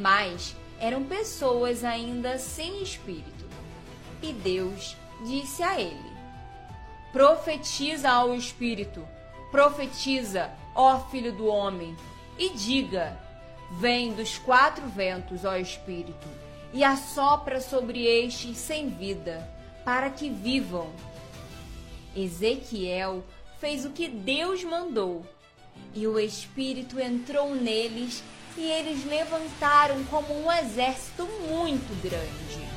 mas eram pessoas ainda sem espírito. E Deus disse a ele: profetiza ao espírito, profetiza, ó filho do homem, e diga: vem dos 4 ventos, ó espírito, e assopra sobre estes sem vida, para que vivam. Ezequiel fez o que Deus mandou, e o espírito entrou neles, e eles levantaram como um exército muito grande.